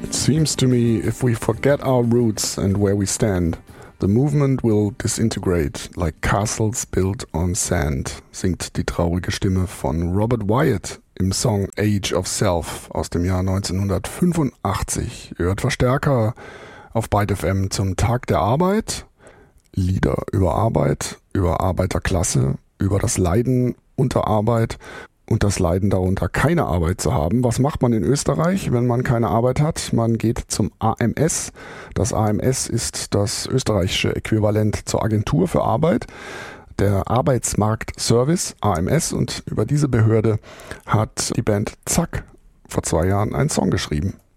Seems to me if we forget our roots and where we stand, the movement will disintegrate like castles built on sand, singt die traurige Stimme von Robert Wyatt im Song Age of Self aus dem Jahr 1985. Ihr hört Verstärker auf Byte FM zum Tag der Arbeit. Lieder über Arbeit, über Arbeiterklasse, über das Leiden unter Arbeit und das Leiden darunter, keine Arbeit zu haben. Was macht man in Österreich, wenn man keine Arbeit hat? Man geht zum AMS. Das AMS ist das österreichische Äquivalent zur Agentur für Arbeit, der Arbeitsmarktservice AMS, und über diese Behörde hat die Band Zack vor 2 Jahren einen Song geschrieben.